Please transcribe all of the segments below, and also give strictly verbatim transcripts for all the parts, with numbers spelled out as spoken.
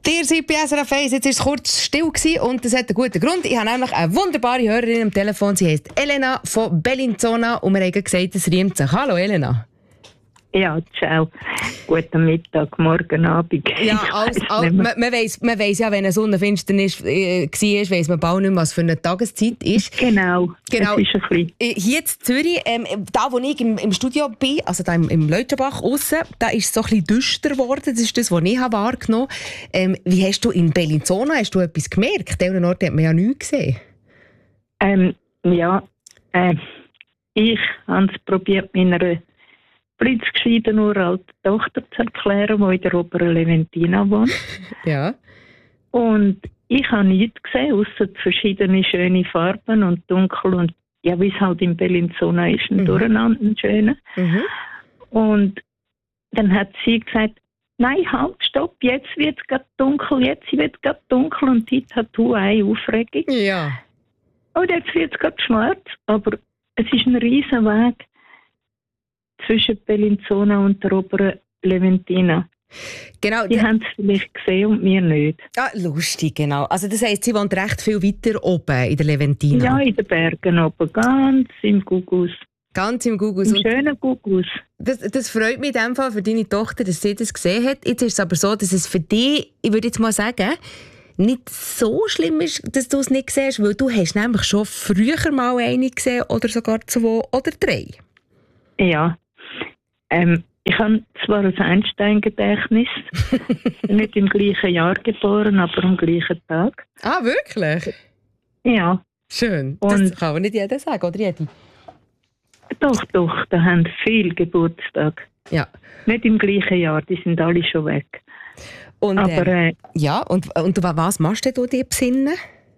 Ihr seid bei S R F eins, jetzt war es kurz still gewesen und das hat einen guten Grund. Ich habe nämlich eine wunderbare Hörerin am Telefon, sie heisst Elena von Bellinzona und wir haben gesagt, es riemt sich. Hallo Elena. Ja, ciao. Guten Mittag, morgen, Abend. Ja, alles, all, man, man, weiss, man weiss ja, wenn eine Sonnenfinsternis äh, war, weiss man bald nicht mehr, was für eine Tageszeit ist. Genau, genau. Das ist ein bisschen. Hier in Zürich, ähm, da wo ich im, im Studio bin, also da im, im Leutschenbach aussen, da ist es so ein bisschen düster geworden. Das ist das, was ich habe wahrgenommen habe. Ähm, wie hast du in Bellinzona, hast du etwas gemerkt? An diesem Ort hat man ja nichts gesehen. Ähm, ja, äh, ich habe es probiert, meiner blitzgescheiten uralten Tochter zu erklären, die in der oberen Leventina wohnt. Ja. Und ich habe nichts gesehen, außer verschiedene schöne Farben und dunkel und ja, wie es halt in Bellinzona ist, ein Mhm. Durcheinander, ein schöner. Mhm. Und dann hat sie gesagt, nein, halt, stopp, jetzt wird es gerade dunkel, jetzt wird es gerade dunkel und heute hat du eine Aufregung. Ja. Und jetzt wird es gerade schwarz, aber es ist ein riesen Weg zwischen Bellinzona und der oberen Leventina. Genau. Die haben es vielleicht gesehen und wir nicht. Ah, lustig, genau. Also das heisst, sie wohnt recht viel weiter oben in der Leventina. Ja, in den Bergen oben, ganz im Gugus. Ganz im Gugus. Im schönen Gugus. Das, das freut mich in dem Fall für deine Tochter, dass sie das gesehen hat. Jetzt ist es aber so, dass es für dich, ich würde jetzt mal sagen, nicht so schlimm ist, dass du es nicht siehst, weil du hast nämlich schon früher mal eine gesehen oder sogar zwei oder drei. Ja. Ähm, ich habe zwar ein Einstein-Gedächtnis, nicht im gleichen Jahr geboren, aber am gleichen Tag. Ah, wirklich? Ja. Schön. Das Und kann aber nicht jeder sagen, oder jede? Doch, doch, da haben viele Geburtstag. Ja. Nicht im gleichen Jahr, die sind alle schon weg. Und, aber äh, äh, ja, und, und was machst du dir besinnen?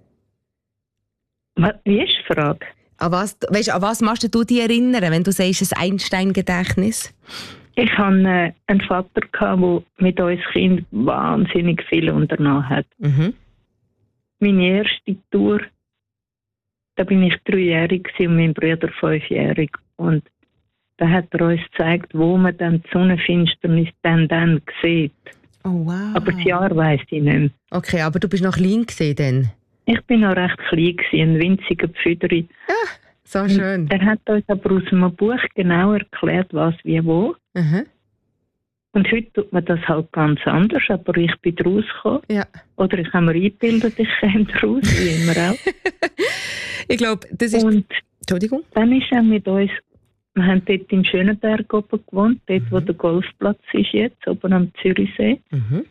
Wie ist die Frage? An was, weißt, an was machst du dich erinnern, wenn du sagst, ein Einstein-Gedächtnis? Ich hatte äh, einen Vater, der mit uns Kind wahnsinnig viel unternommen hat. Mhm. Meine erste Tour, da bin ich dreijährig und mein Bruder fünfjährig. Und da hat er uns gezeigt, wo man dann die Sonnenfinsternis dann, dann sieht. Oh, wow. Aber das Jahr weiss ich nicht mehr. Okay, aber du bist noch klein gewesen dann? Ich war noch recht klein, gewesen, ein winziger Pfüderi. Ah, so schön. Er hat uns aber aus einem Buch genau erklärt, was wie wo. Mhm. Und heute tut man das halt ganz anders, aber ich bin draus gekommen. Ja. Oder ich habe mir eingebildet, ich käme draus, wie immer auch. Ich glaube, das ist... Und Entschuldigung? dann ist er mit uns, wir haben dort in Schönenberg oben gewohnt, dort wo der Golfplatz ist jetzt, oben am Zürichsee. Mhm.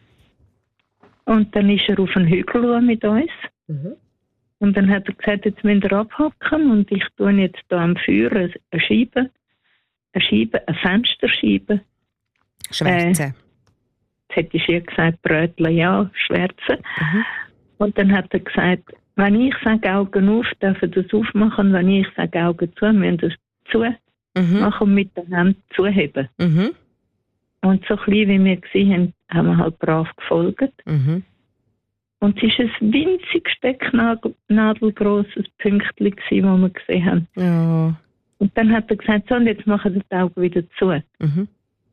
Und dann ist er auf den Hügel mit uns. Mhm. Und dann hat er gesagt, jetzt müsst ihr abhacken und ich tue jetzt hier am Feuer eine Scheibe, eine Scheibe, eine Fensterscheibe. Schwärze. Äh, jetzt hätte ich ihr gesagt, Brötchen, ja, Schwärze. Mhm. Und dann hat er gesagt, wenn ich sage Augen auf, dürfen das aufmachen, wenn ich sage Augen zu, müssen das zu Mhm. machen und mit den Händen zuheben. Mhm. Und so klein wie wir gesehen haben, haben wir halt brav gefolgt. Mhm. Und es war ein winzig stecknadelgrosses Pünktchen, das wir gesehen haben. Ja. Und dann hat er gesagt, so, und jetzt machen wir die Augen wieder zu. Mhm.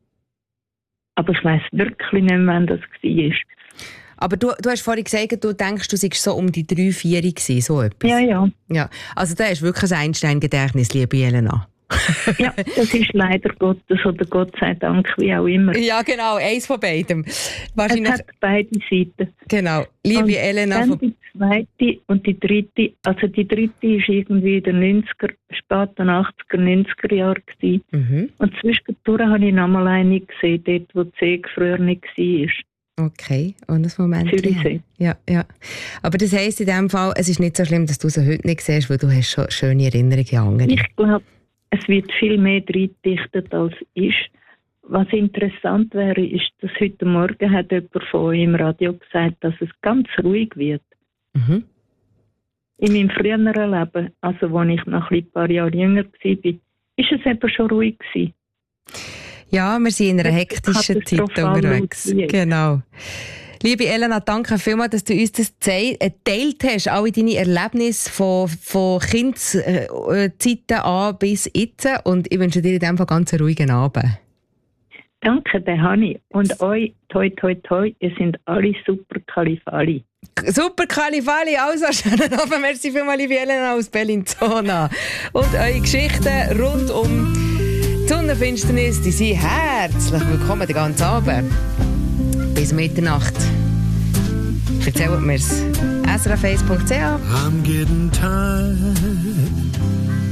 Aber ich weiss wirklich nicht mehr, wann das war. Aber du, du hast vorhin gesagt, du denkst, du seist so um die drei, vier gewesen, so etwas. Ja, ja. Ja. Also da ist wirklich ein Einstein-Gedächtnis, liebe Elena. Ja, das ist leider Gottes oder Gott sei Dank, wie auch immer. Ja, genau, eins von beidem. Es hat beide Seiten. Genau. Liebe und Elena. Dann die zweite und die dritte, also die dritte war irgendwie in den neunziger, späten achtziger, neunziger Jahren. Mhm. Und zwischendurch habe ich noch mal eine gesehen, dort wo die See früher nicht war. Okay, und das Moment. Zürichsee. Ja, ja. Aber das heisst in dem Fall, es ist nicht so schlimm, dass du sie heute nicht siehst, weil du hast schon schöne Erinnerungen an andere. Ich glaube, es wird viel mehr reingedichtet als ist. Was interessant wäre, ist, dass heute Morgen hat jemand von euch im Radio gesagt, dass es ganz ruhig wird. Mhm. In meinem früheren Leben, also als ich noch ein paar Jahre jünger war, ist es eben schon ruhig gewesen. Ja, wir sind in einer hektischen Zeit unterwegs. Genau. Liebe Elena, danke vielmals, dass du uns das geteilt hast, alle deine Erlebnisse von, von Kindeszeiten an bis jetzt. Und ich wünsche dir in diesem Fall ganz einen ruhigen Abend. Danke, den habe ich. Und euch, toi, toi, toi, ihr seid alle super Kalifali. Super Kalifali, also schönen Abend. Merci vielmals, liebe Elena aus Bellinzona. Und eure Geschichten rund um die Sonnenfinsternis, die sind herzlich willkommen den ganzen Abend. Bis Mitternacht. Erzählt mir's. S R F eins punkt c h. I'm getting tired